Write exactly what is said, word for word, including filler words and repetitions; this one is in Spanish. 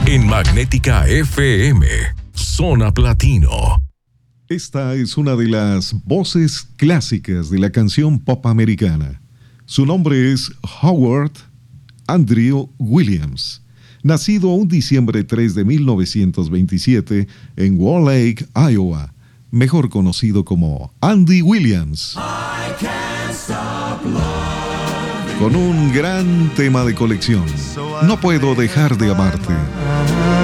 En Magnética F M, Zona Platino. Esta es una de las voces clásicas de la canción pop americana. Su nombre es Howard Andrew Williams, nacido un diciembre tres de mil novecientos veintisiete en Wall Lake, Iowa, mejor conocido como Andy Williams. Con un gran tema de colección, No puedo dejar de amarte.